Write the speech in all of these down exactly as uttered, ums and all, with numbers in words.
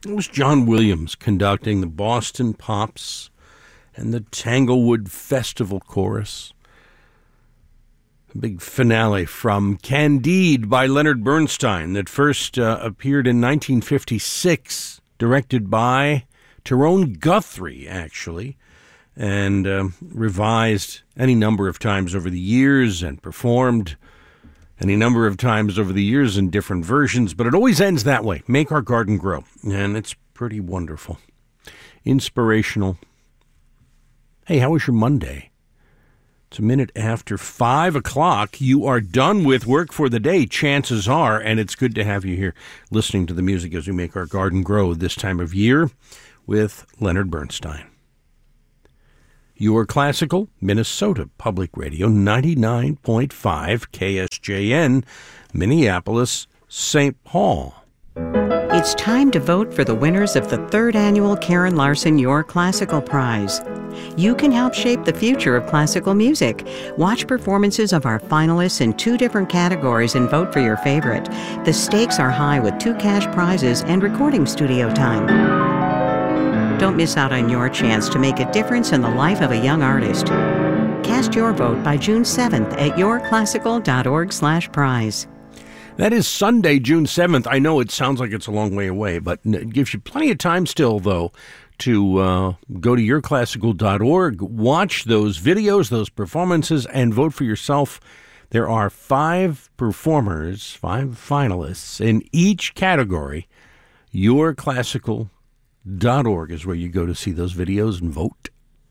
It was John Williams conducting the Boston Pops and the Tanglewood Festival Chorus. A big finale from Candide by Leonard Bernstein that first uh, appeared in nineteen fifty-six, directed by Tyrone Guthrie, actually, and uh, revised any number of times over the years and performed any number of times over the years in different versions, but it always ends that way. Make Our Garden Grow. And it's pretty wonderful. Inspirational. Hey, how was your Monday? It's a minute after five o'clock. You are done with work for the day, chances are, and it's good to have you here listening to the music as we make our garden grow this time of year with Leonard Bernstein. Your Classical Minnesota Public Radio, ninety-nine point five K S J N, Minneapolis, Saint Paul. It's time to vote for the winners of the third annual Karen Larson Your Classical Prize. You can help shape the future of classical music. Watch performances of our finalists in two different categories and vote for your favorite. The stakes are high with two cash prizes and recording studio time. Don't miss out on your chance to make a difference in the life of a young artist. Cast your vote by June seventh at yourclassical.org slash prize. That is Sunday, June seventh. I know it sounds like it's a long way away, but it gives you plenty of time still, though, to uh, go to yourclassical dot org, watch those videos, those performances, and vote for yourself. There are five performers, five finalists in each category. yourclassical dot org is where you go to see those videos and vote.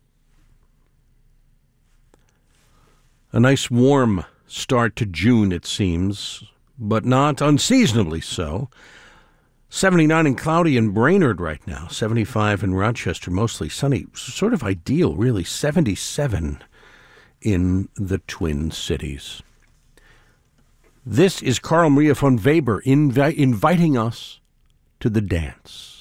A nice warm start to June, it seems, but not unseasonably so. seventy-nine and cloudy in Brainerd right now, seventy-five in Rochester, mostly sunny, sort of ideal, really, seventy-seven in the Twin Cities. This is Carl Maria von Weber invi- inviting us to the dance.